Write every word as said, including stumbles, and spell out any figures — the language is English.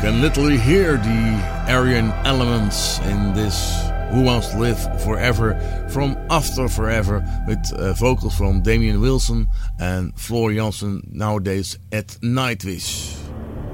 can literally hear the Aryan elements in this Who Wants to Live Forever from After Forever, with uh, vocals from Damian Wilson and Floor Jansen, nowadays at Nightwish.